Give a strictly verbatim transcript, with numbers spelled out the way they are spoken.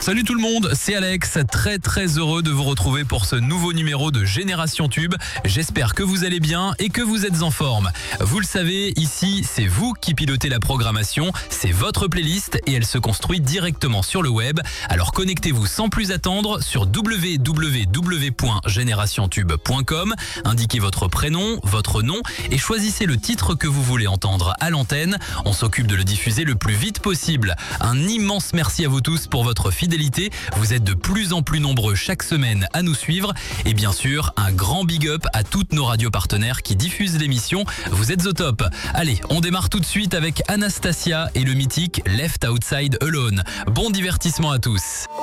Salut tout le monde, c'est Alex, très très heureux de vous retrouver pour ce nouveau numéro de Génération Tube. J'espère que vous allez bien et que vous êtes en forme. Vous le savez, ici c'est vous qui pilotez la programmation, c'est votre playlist et elle se construit directement sur le web. Alors connectez-vous sans plus attendre sur w w w point génération tube point com, indiquez votre prénom, votre nom et choisissez le titre que vous voulez entendre à l'antenne. On s'occupe de le diffuser le plus vite possible. Un immense merci à vous tous pour votre fidélité. Vous êtes de plus en plus nombreux chaque semaine à nous suivre. Et bien sûr, un grand big up à toutes nos radios partenaires qui diffusent l'émission. Vous êtes au top. Allez, on démarre tout de suite avec Anastasia et le mythique Left Outside Alone. Bon divertissement à tous.